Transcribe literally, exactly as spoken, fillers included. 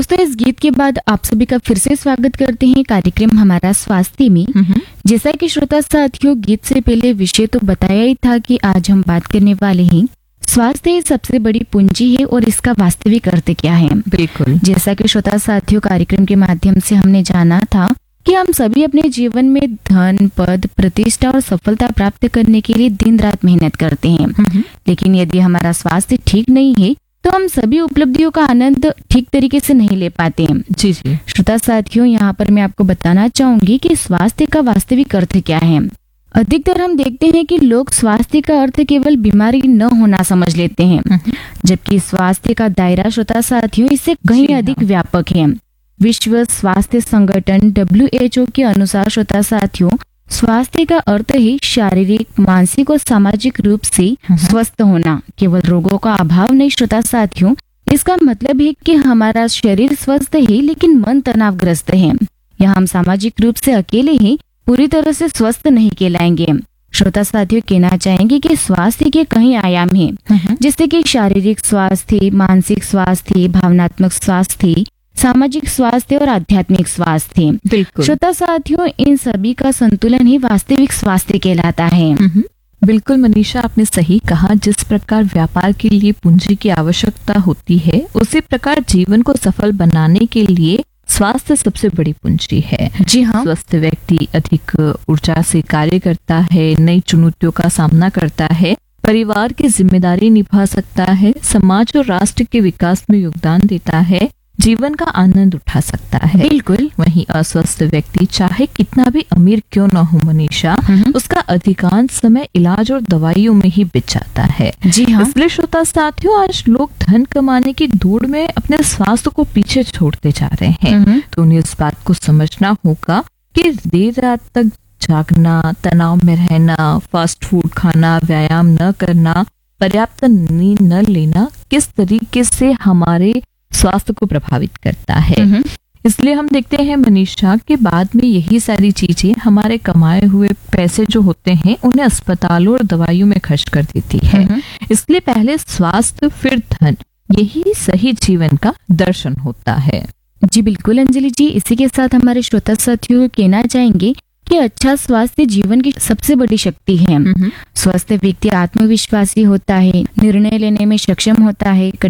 दोस्तों, इस गीत के बाद आप सभी का फिर से स्वागत करते हैं कार्यक्रम हमारा स्वास्थ्य में। जैसा कि श्रोता साथियों, गीत से पहले विषय तो बताया ही था कि आज हम बात करने वाले हैं स्वास्थ्य सबसे बड़ी पूंजी है और इसका वास्तविक अर्थ क्या है। बिल्कुल। जैसा कि श्रोता साथियों, कार्यक्रम के माध्यम से हमने जाना था कि हम सभी अपने जीवन में धन, पद, प्रतिष्ठा और सफलता प्राप्त करने के लिए दिन रात मेहनत करते हैं, लेकिन यदि हमारा स्वास्थ्य ठीक नहीं है तो हम सभी उपलब्धियों का आनंद ठीक तरीके से नहीं ले पाते हैं। जी जी श्रोता साथियों, यहाँ पर मैं आपको बताना चाहूंगी कि स्वास्थ्य का वास्तविक अर्थ क्या है। अधिकतर हम देखते हैं कि लोग स्वास्थ्य का अर्थ केवल बीमारी न होना समझ लेते हैं, जबकि स्वास्थ्य का दायरा श्रोता साथियों इससे कहीं अधिक व्यापक है। विश्व स्वास्थ्य संगठन डब्ल्यू एच ओ के अनुसार श्रोता साथियों, स्वास्थ्य का अर्थ है शारीरिक, मानसिक और सामाजिक रूप से स्वस्थ होना। केवल रोगों का अभाव नहीं श्रोता साथियों, इसका मतलब है कि हमारा शरीर स्वस्थ है लेकिन मन तनावग्रस्त है, या हम सामाजिक रूप से अकेले ही पूरी तरह से स्वस्थ नहीं कहलाएंगे। श्रोता साथियों, कहना चाहेंगे कि स्वास्थ्य के कई आयाम हैं, जैसे कि शारीरिक स्वास्थ्य, मानसिक स्वास्थ्य, भावनात्मक स्वास्थ्य, सामाजिक स्वास्थ्य और आध्यात्मिक स्वास्थ्य। बिल्कुल। श्रोता साथियों, इन सभी का संतुलन ही वास्तविक स्वास्थ्य कहलाता है। बिल्कुल मनीषा, आपने सही कहा। जिस प्रकार व्यापार के लिए पूंजी की आवश्यकता होती है, उसी प्रकार जीवन को सफल बनाने के लिए स्वास्थ्य सबसे बड़ी पूंजी है। जी हाँ। स्वस्थ व्यक्ति अधिक ऊर्जा से कार्य करता है, नई चुनौतियों का सामना करता है, परिवार की जिम्मेदारी निभा सकता है, समाज और राष्ट्र के विकास में योगदान देता है, जीवन का आनंद उठा सकता है। बिल्कुल। वहीं अस्वस्थ व्यक्ति चाहे कितना भी अमीर क्यों न हो मनीषा, उसका अधिकांश समय इलाज और दवाइयों में ही बीत जाता है। जी हाँ। इसलिए श्रोता साथियों, आज लोग धन कमाने की दौड़ में अपने स्वास्थ्य को पीछे छोड़ते जा रहे हैं। तो उन्हें इस बात को समझना होगा कि देर रात तक जागना, तनाव में रहना, फास्ट फूड खाना, व्यायाम न करना, पर्याप्त नींद न लेना किस तरीके से हमारे स्वास्थ्य को प्रभावित करता है। इसलिए हम देखते हैं मनीषा के बाद में यही सारी चीजें हमारे कमाए हुए पैसे जो होते हैं उन्हें अस्पतालों और दवाइयों में खर्च कर देती है। इसलिए पहले स्वास्थ्य फिर धन, यही सही जीवन का दर्शन होता है। जी बिल्कुल अंजलि जी, इसी के साथ हमारे श्रोता साथियों को कहना चाहेंगे कि अच्छा स्वास्थ्य जीवन की सबसे बड़ी शक्ति है। स्वस्थ व्यक्ति आत्मविश्वासी होता है, निर्णय लेने में सक्षम होता है,